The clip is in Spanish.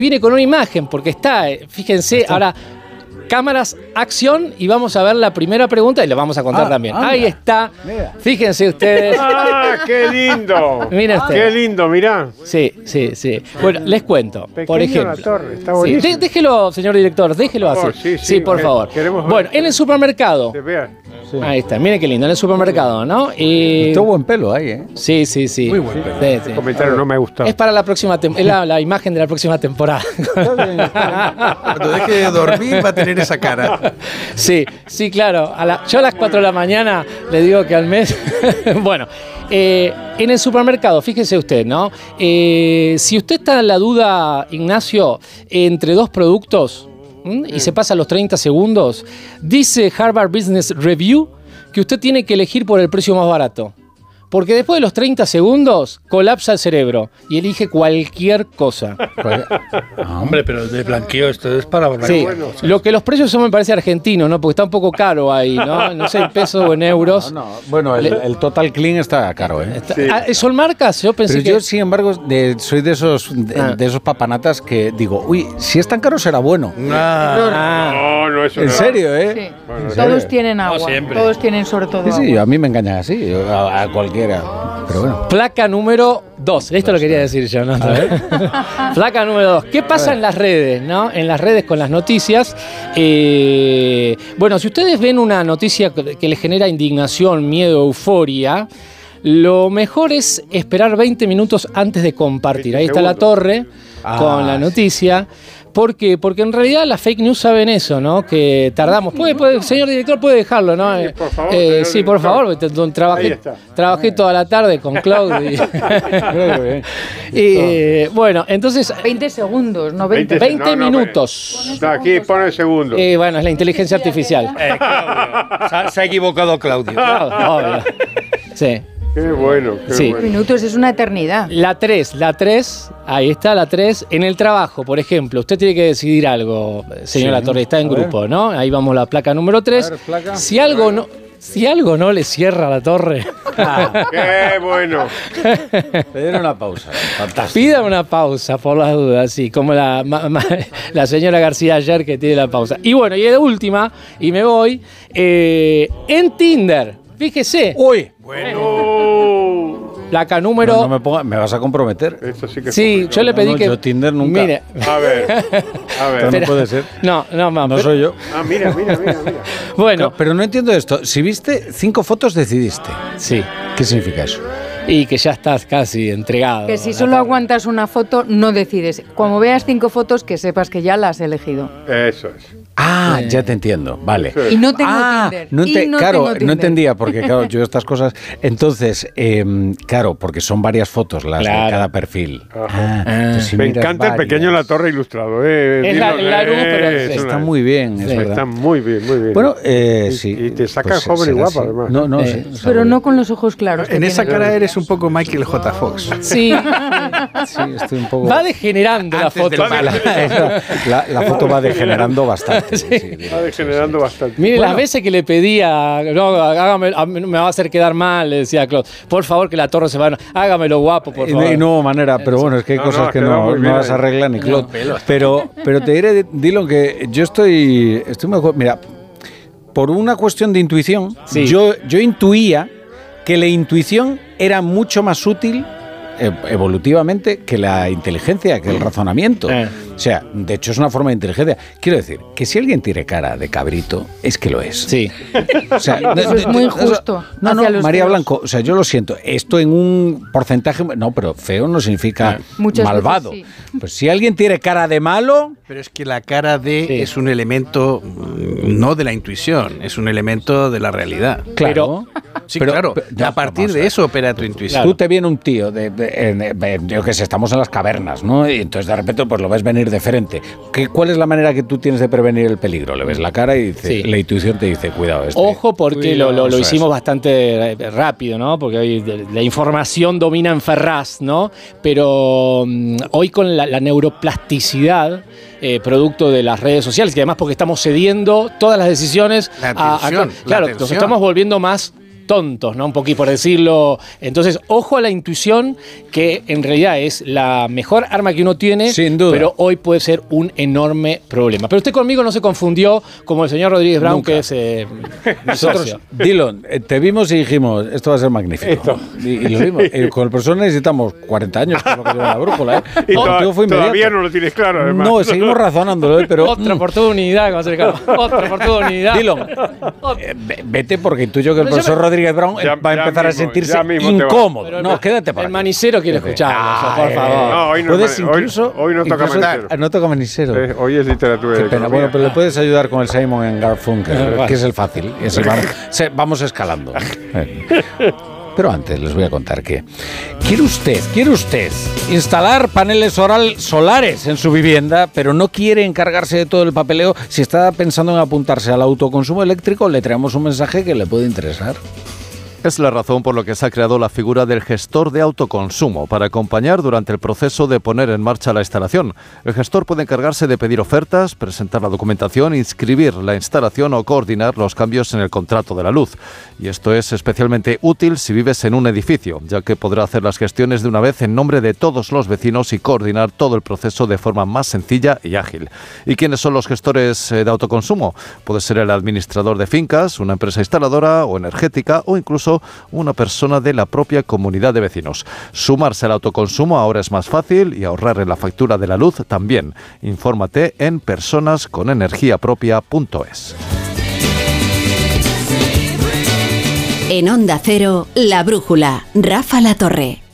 viene con una imagen, porque está, fíjense, ahora, cámaras, acción, y vamos a ver la primera pregunta y la vamos a contar también. Anda. Ahí está, mira. Fíjense ustedes. ¡Ah, qué lindo! Mira usted. ¡Qué lindo, mirá! Sí. Bueno, les cuento, Pequeño por ejemplo. La torre, está buenísimo. Sí, déjelo, señor director, déjelo así. Sí, por favor. Bueno, en el supermercado. Sí. Ahí está, miren qué lindo, en el supermercado, ¿no? Todo buen pelo ahí, ¿eh? Sí. Muy buen pelo. El comentario no me ha gustado. Es para la próxima temporada, la imagen de la próxima temporada. Cuando deje de dormir va a tener esa cara. Sí, claro. Yo a las 4 de la mañana le digo que al mes... Bueno, en el supermercado, fíjese usted, ¿no? Si usted está en la duda, Ignacio, entre dos productos... y se pasa los 30 segundos, dice Harvard Business Review que usted tiene que elegir por el precio más barato. Porque después de los 30 segundos colapsa el cerebro y elige cualquier cosa. Hombre, pero de blanqueo esto es para blanqueo. Sí, bueno, lo que los precios son me parece argentinos, ¿no? Porque está un poco caro ahí, ¿no? No sé, en pesos o en euros. No. Bueno, el Total Clean está caro, ¿eh? ¿Son marcas? Yo pensé yo, sin embargo, soy de esos papanatas que digo, uy, si es tan caro será bueno. No, eso ¿En serio, eh? Sí. Bueno, todos tienen agua, todos tienen sobre todo agua. Sí, a mí me engañan así, a cualquiera. Pero bueno. Placa número 2. Esto lo quería decir yo, ¿no? Placa número 2. ¿Qué pasa en las redes, no? En las redes con las noticias. Bueno, si ustedes ven una noticia que les genera indignación, miedo, euforia, lo mejor es esperar 20 minutos antes de compartir. Ahí está la torre con la noticia. ¿Por qué? Porque en realidad las fake news saben eso, ¿no? Que tardamos. Señor director, puede dejarlo, ¿no? Sí, por favor. Sí, por favor. Trabajé toda la tarde con Claudio. Bueno, entonces... 20 segundos, no 20 minutos. Aquí pone segundos. Bueno, es la inteligencia artificial. Se ha equivocado Claudio. Obvio. Sí. Qué bueno, qué bueno. Minutos es una eternidad. La 3, ahí está la 3. En el trabajo, por ejemplo, usted tiene que decidir algo, señora Torre, está en grupo, ¿no? Ahí vamos la placa número 3. Si algo no le cierra la torre. ¡Qué bueno! Piden una pausa. Fantástico. Pida una pausa, por las dudas, sí, como la señora García ayer que tiene la pausa. Y bueno, y de última, y me voy, en Tinder, fíjese. ¡Uy! Bueno. Placa número... No me vas a comprometer. Esto sí que sí, yo le pedí que... Yo Tinder nunca. Mire. A ver. Pero no puede ser. No, soy yo. Mira. Bueno. Pero no entiendo esto. Si viste 5 fotos, decidiste. Sí. ¿Qué significa eso? Y que ya estás casi entregado. Que si solo aguantas una foto, no decides. Como veas 5 fotos, que sepas que ya las has elegido. Eso es. Ya te entiendo, vale. Y no tengo Tinder. No entendía, porque claro, yo estas cosas... Entonces, claro, porque son varias fotos las de cada perfil. Si me encanta el pequeño La Torre ilustrado. Es la luz, pero está muy bien, es verdad. Está muy bien, muy bien. Bueno, sí. Y te saca joven y guapa, además. No, pero no con los ojos claros. En esa cara eres un poco Michael J. Fox. Sí. Sí, estoy un poco... Va degenerando la foto. La foto va degenerando bastante. Sí. Va degenerando bastante. Mire, las veces que le pedía, me va a hacer quedar mal, le decía a Claude, por favor que la torre se vaya, hágamelo guapo, por favor. Y no hubo manera, pero bueno, es que hay cosas que no las arregla ni Claude. Pero te diré, Dylan, que yo estoy mejor. Mira, por una cuestión de intuición, yo intuía que la intuición era mucho más útil evolutivamente que la inteligencia, que el razonamiento. O sea, de hecho es una forma de inteligencia. Quiero decir, que si alguien tiene cara de cabrito, es que lo es. Sí. O sea, eso es muy injusto. No, María Blanco, o sea, yo lo siento. Esto en un porcentaje... No, pero feo no significa malvado. Sí. Pues si alguien tiene cara de malo... Pero es que la cara de es un elemento no de la intuición, es un elemento de la realidad. Claro. Pero a partir de eso opera tu intuición. Tú te viene un tío, yo que sé, estamos en las cavernas, ¿no? Y entonces de repente pues lo ves venir de frente. ¿Cuál es la manera que tú tienes de prevenir el peligro? Le ves la cara y la intuición te dice, cuidado. Ojo, porque lo hicimos bastante rápido, ¿no? Porque hoy la información domina en Ferraz, ¿no? Pero hoy con la neuroplasticidad, producto de las redes sociales, y además porque estamos cediendo todas las decisiones claro, nos estamos volviendo más tontos, ¿no? Un poquito por decirlo. Entonces, ojo a la intuición, que en realidad es la mejor arma que uno tiene, sin duda, pero hoy puede ser un enorme problema. Pero usted conmigo no se confundió como el señor Rodríguez Brown, nunca, que es nosotros, Dillon, te vimos y dijimos, esto va a ser magnífico. Y lo vimos. Con el profesor necesitamos 40 años, por lo que lleva la brújula. Y todavía no lo tienes claro, además. No, seguimos razonándolo, pero... Otra oportunidad, otra oportunidad. Dillon, vete, porque intuyo que el profesor Rodríguez Brown va a empezar a sentirse incómodo. No, quédate para el manicero quiere escuchar, por favor. No, hoy no, hoy no toca manicero. No toca manicero. Hoy es literatura. Qué pena. Bueno, pero le puedes ayudar con el Simon and Garfunkel, que es el fácil. Vamos escalando. Pero antes les voy a contar que quiere usted instalar paneles solares en su vivienda, pero no quiere encargarse de todo el papeleo. Si está pensando en apuntarse al autoconsumo eléctrico, le traemos un mensaje que le puede interesar. Es la razón por la que se ha creado la figura del gestor de autoconsumo, para acompañar durante el proceso de poner en marcha la instalación. El gestor puede encargarse de pedir ofertas, presentar la documentación, inscribir la instalación o coordinar los cambios en el contrato de la luz. Y esto es especialmente útil si vives en un edificio, ya que podrá hacer las gestiones de una vez en nombre de todos los vecinos y coordinar todo el proceso de forma más sencilla y ágil. ¿Y quiénes son los gestores de autoconsumo? Puede ser el administrador de fincas, una empresa instaladora o energética, o incluso una persona de la propia comunidad de vecinos. Sumarse al autoconsumo ahora es más fácil y ahorrar en la factura de la luz también. Infórmate en personasconenergiapropia.es. En Onda Cero, La Brújula, Rafa La Torre.